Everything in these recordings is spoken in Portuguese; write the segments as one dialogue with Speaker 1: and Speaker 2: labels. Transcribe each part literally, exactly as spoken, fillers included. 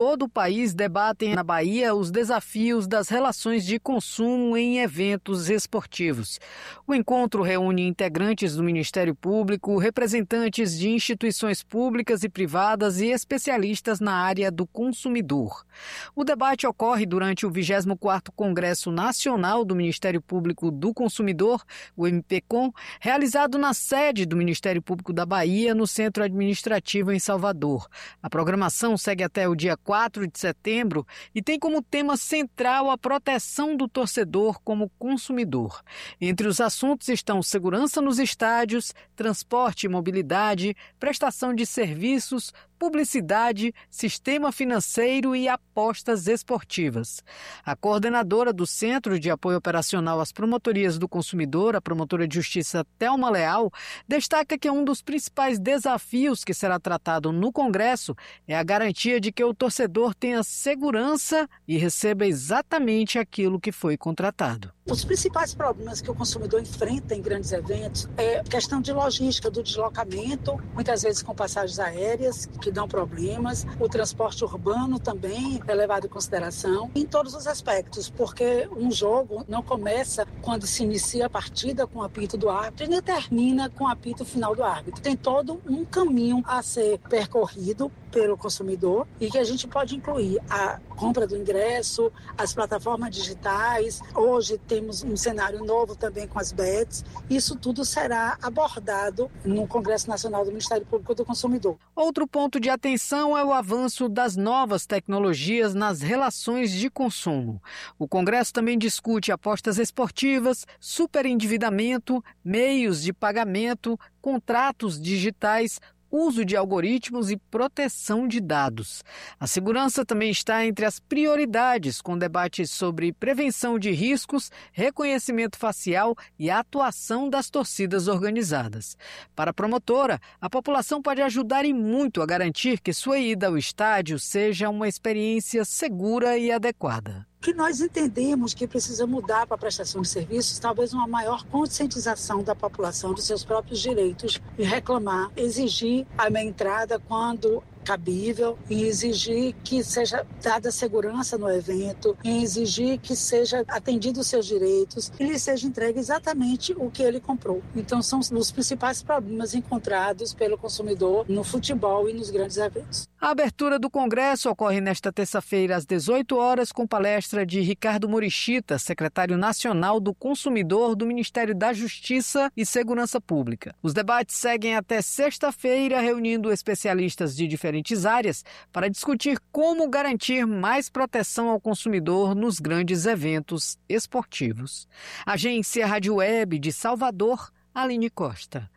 Speaker 1: todo o país debatem na Bahia os desafios das relações de consumo em eventos esportivos. O encontro reúne integrantes do Ministério Público, representantes de instituições públicas e privadas e especialistas na área do consumidor. O debate ocorre durante o vigésimo quarto Congresso Nacional do Ministério Público do Consumidor, o M P C O M, realizado na sede do Ministério Público da Bahia, no Centro Administrativo em Salvador. A programação segue até o dia quatro de setembro e tem como tema central a proteção do torcedor como consumidor. Entre os assuntos estão segurança nos estádios, transporte e mobilidade, prestação de serviços, publicidade, sistema financeiro e apostas esportivas. A coordenadora do Centro de Apoio Operacional às Promotorias do Consumidor, a promotora de justiça Thelma Leal, destaca que um dos principais desafios que será tratado no Congresso é a garantia de que o torcedor tenha segurança e receba exatamente aquilo que foi contratado.
Speaker 2: Os principais problemas que o consumidor enfrenta em grandes eventos é questão de logística do deslocamento, muitas vezes com passagens aéreas que dão problemas, o transporte urbano também é levado em consideração, em todos os aspectos, porque um jogo não começa quando se inicia a partida com o apito do árbitro e nem termina com o apito final do árbitro. Tem todo um caminho a ser percorrido pelo consumidor e que a gente pode incluir a compra do ingresso, as plataformas digitais. Hoje temos um cenário novo também com as bets. Isso tudo será abordado no Congresso Nacional do Ministério Público do Consumidor.
Speaker 1: Outro ponto de atenção é o avanço das novas tecnologias nas relações de consumo. O Congresso também discute apostas esportivas, superendividamento, meios de pagamento, contratos digitais, uso de algoritmos e proteção de dados. A segurança também está entre as prioridades, com debates sobre prevenção de riscos, reconhecimento facial e atuação das torcidas organizadas. Para a promotora, a população pode ajudar e muito a garantir que sua ida ao estádio seja uma experiência segura e adequada.
Speaker 2: O que nós entendemos que precisa mudar para a prestação de serviços, talvez uma maior conscientização da população dos seus próprios direitos e reclamar, exigir a minha entrada quando cabível e exigir que seja dada segurança no evento, e exigir que seja atendido os seus direitos e lhe seja entregue exatamente o que ele comprou. Então são os principais problemas encontrados pelo consumidor no futebol e nos grandes eventos.
Speaker 1: A abertura do Congresso ocorre nesta terça-feira às dezoito horas com palestra de Ricardo Murichita, secretário nacional do Consumidor do Ministério da Justiça e Segurança Pública. Os debates seguem até sexta-feira, reunindo especialistas de diferentes áreas para discutir como garantir mais proteção ao consumidor nos grandes eventos esportivos. Agência Rádio Web de Salvador, Aline Costa.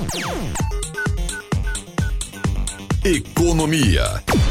Speaker 3: Economia.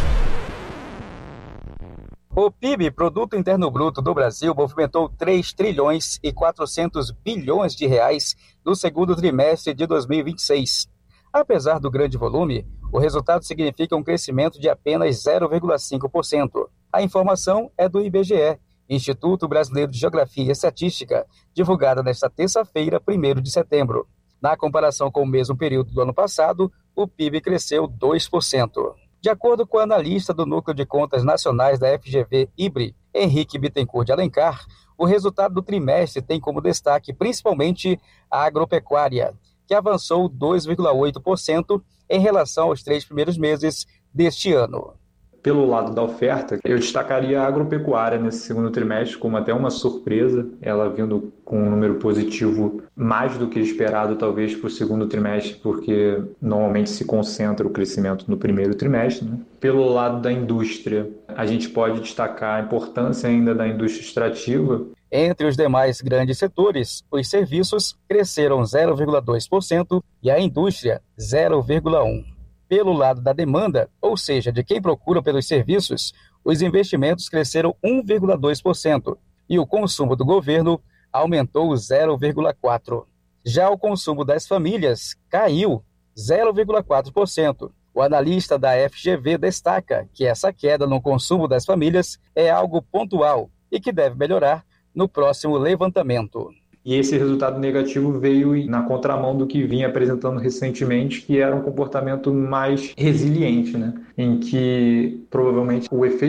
Speaker 4: O P I B, Produto Interno Bruto do Brasil, movimentou três trilhões e quatrocentos bilhões de reais no segundo trimestre de dois mil e vinte e seis. Apesar do grande volume, o resultado significa um crescimento de apenas zero vírgula cinco por cento. A informação é do I B G E, Instituto Brasileiro de Geografia e Estatística, divulgada nesta terça-feira, primeiro de setembro. Na comparação com o mesmo período do ano passado, o P I B cresceu dois por cento. De acordo com o analista do Núcleo de Contas Nacionais da F G V I B R I, Henrique Bittencourt de Alencar, o resultado do trimestre tem como destaque principalmente a agropecuária, que avançou dois vírgula oito por cento em relação aos três primeiros meses deste ano.
Speaker 5: Pelo lado da oferta, eu destacaria a agropecuária nesse segundo trimestre como até uma surpresa, ela vindo com um número positivo mais do que esperado talvez para o segundo trimestre, porque normalmente se concentra o crescimento no primeiro trimestre, né? Pelo lado da indústria, a gente pode destacar a importância ainda da indústria extrativa.
Speaker 4: Entre os demais grandes setores, os serviços cresceram zero vírgula dois por cento e a indústria zero vírgula um por cento. Pelo lado da demanda, ou seja, de quem procura pelos serviços, os investimentos cresceram um vírgula dois por cento e o consumo do governo aumentou zero vírgula quatro por cento. Já o consumo das famílias caiu zero vírgula quatro por cento. O analista da F G V destaca que essa queda no consumo das famílias é algo pontual e que deve melhorar no próximo levantamento.
Speaker 5: E esse resultado negativo veio na contramão do que vinha apresentando recentemente, que era um comportamento mais resiliente, né? Em que provavelmente o efeito